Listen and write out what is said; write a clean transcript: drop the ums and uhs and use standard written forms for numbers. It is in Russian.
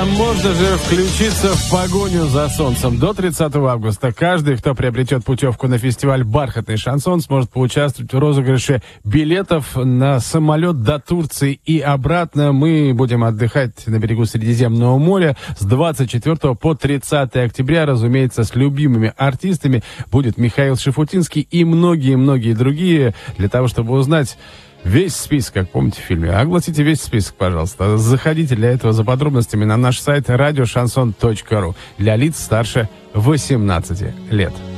А можно же включиться в погоню за солнцем. До 30 августа каждый, кто приобретет путевку на фестиваль «Бархатный шансон», сможет поучаствовать в розыгрыше билетов на самолет до Турции и обратно. Мы будем отдыхать на берегу Средиземного моря с 24 по 30 октября. Разумеется, с любимыми артистами будет Михаил Шафутинский и многие-многие другие. Для того, чтобы узнать весь список, как помните в фильме. Огласите весь список, пожалуйста. Заходите для этого за подробностями на наш сайт radioshanson.ru для лиц старше 18 лет.